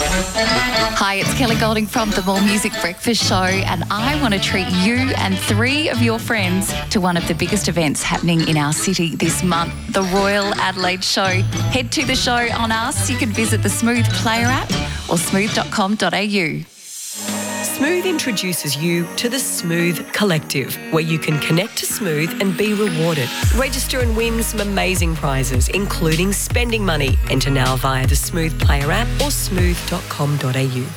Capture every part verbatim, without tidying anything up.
Hi, it's Kelly Golding from the More Music Breakfast Show, and I want to treat you and three of your friends to one of the biggest events happening in our city this month, the Royal Adelaide Show. Head to the show on us. You can visit the Smooth Player app or smooth dot com dot a u. Smooth introduces you to the Smooth Collective, where you can connect to Smooth and be rewarded. Register and win some amazing prizes, including spending money. Enter now via the Smooth Player app or smooth dot com dot a u.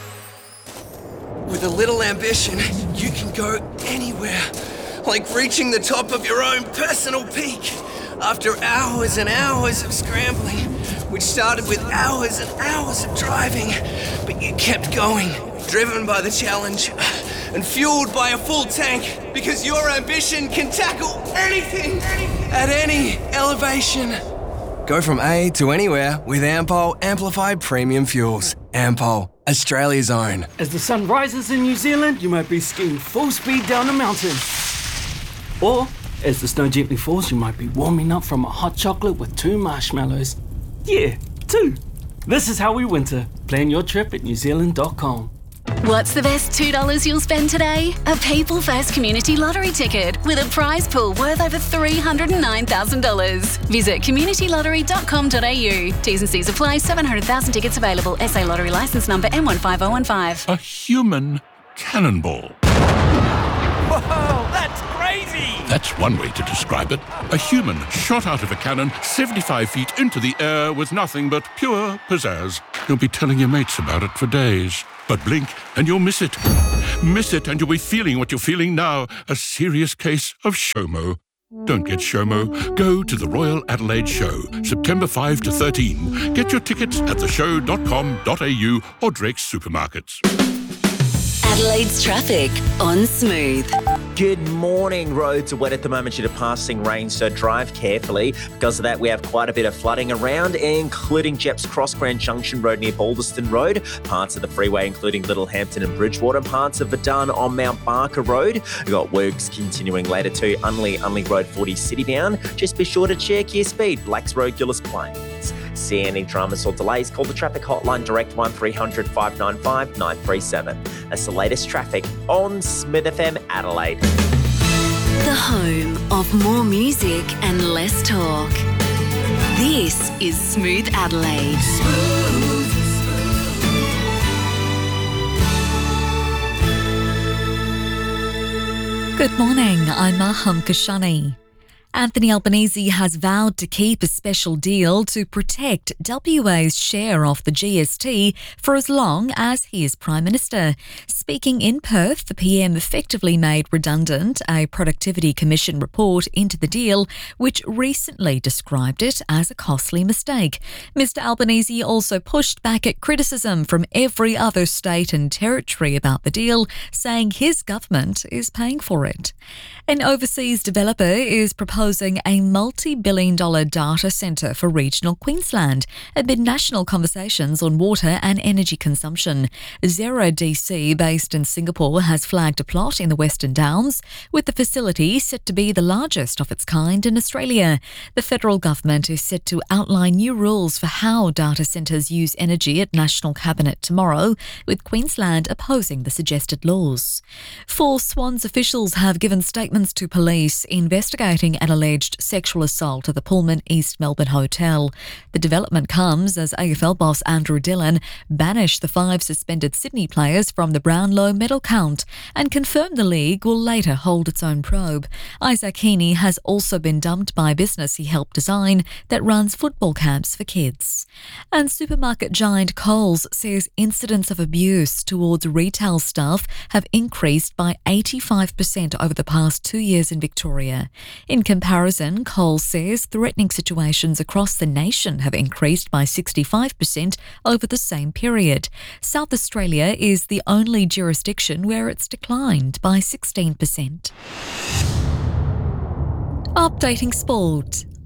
With a little ambition, you can go anywhere, like reaching the top of your own personal peak. After hours and hours of scrambling, which started with hours and hours of driving, but you kept going, driven by the challenge and fueled by a full tank, because your ambition can tackle anything at any elevation. Go from A to anywhere with Ampol Amplified Premium Fuels. Ampol, Australia's own. As the sun rises in New Zealand, you might be skiing full speed down a mountain. Or, as the snow gently falls, you might be warming up from a hot chocolate with two marshmallows. Yeah, two. This is how we winter. Plan your trip at new zealand dot com. What's the best two dollars you'll spend today? A People First Community Lottery ticket with a prize pool worth over three hundred nine thousand dollars. Visit community lottery dot com dot a u. T's and C's apply. seven hundred thousand tickets available. S A Lottery licence number M one five oh one five. A human cannonball. Whoa, that's crazy! That's one way to describe it. A human shot out of a cannon seventy-five feet into the air with nothing but pure pizzazz. You'll be telling your mates about it for days. But blink and you'll miss it. Miss it and you'll be feeling what you're feeling now. A serious case of SHOMO. Don't get SHOMO. Go to the Royal Adelaide Show, September fifth to thirteenth. Get your tickets at the show dot com dot a u or Drake's Supermarkets. Adelaide's traffic on Smooth. Good morning. Roads are wet at the moment due to passing rain, so drive carefully. Because of that, we have quite a bit of flooding around, including Jepp's Cross Grand Junction Road near Balderston Road, parts of the freeway including Littlehampton and Bridgewater, parts of Verdun on Mount Barker Road. We've got works continuing later too, Unley, Unley Road forty citybound. Just be sure to check your speed. Blacks Road, Gillis Plains. See any dramas or delays, call the traffic hotline direct one three hundred five nine five nine three seven. That's the latest traffic on Smith F M Adelaide. The home of more music and less talk. This is Smooth Adelaide. Good morning, I'm Maham Kashani. Anthony Albanese has vowed to keep a special deal to protect W A's share of the G S T for as long as he is Prime Minister. Speaking in Perth, the P M effectively made redundant a Productivity Commission report into the deal, which recently described it as a costly mistake. Mister Albanese also pushed back at criticism from every other state and territory about the deal, saying his government is paying for it. An overseas developer is proposing a multi-billion dollar data centre for regional Queensland amid national conversations on water and energy consumption. Zero D C, based in Singapore, has flagged a plot in the Western Downs, with the facility set to be the largest of its kind in Australia. The federal government is set to outline new rules for how data centres use energy at National Cabinet tomorrow, with Queensland opposing the suggested laws. Four Swans officials have given statements to police investigating an alleged sexual assault at the Pullman East Melbourne Hotel. The development comes as A F L boss Andrew Dillon banished the five suspended Sydney players from the Brownlow medal count and confirmed the league will later hold its own probe. Isaac Heaney has also been dumped by a business he helped design that runs football camps for kids. And supermarket giant Coles says incidents of abuse towards retail staff have increased by eighty-five percent over the past two years in Victoria. In comparison, Coles says threatening situations across the nation have increased by sixty-five percent over the same period. South Australia is the only jurisdiction where it's declined by sixteen percent. Updating sport.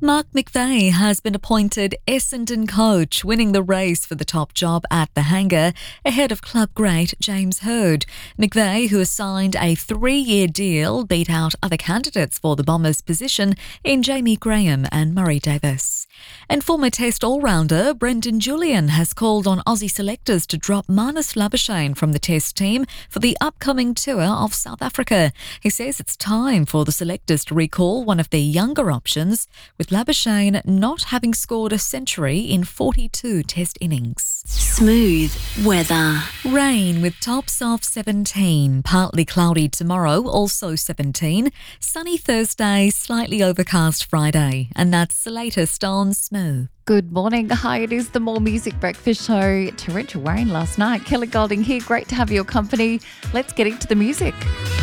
Mark McVeigh has been appointed Essendon coach, winning the race for the top job at the Hangar ahead of club great James Hird. McVeigh, who has signed a three-year deal, beat out other candidates for the Bombers' position in Jamie Graham and Murray Davis. And former Test all-rounder Brendan Julian has called on Aussie selectors to drop Marnus Labuschagne from the Test team for the upcoming tour of South Africa. He says it's time for the selectors to recall one of their younger options, with Labuschagne not having scored a century in forty-two Test innings. Smooth weather. Rain with tops of seventeen. Partly cloudy tomorrow, also seventeen. Sunny Thursday, slightly overcast Friday. And that's the latest on Smooth. Good morning. Hi, it is the More Music Breakfast Show. Torrential rain last night. Kelly Golding here. Great to have your company. Let's get into the music.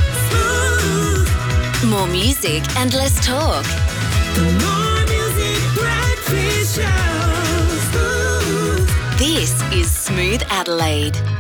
More music and less talk. More Music Breakfast Show. This is Smooth Adelaide.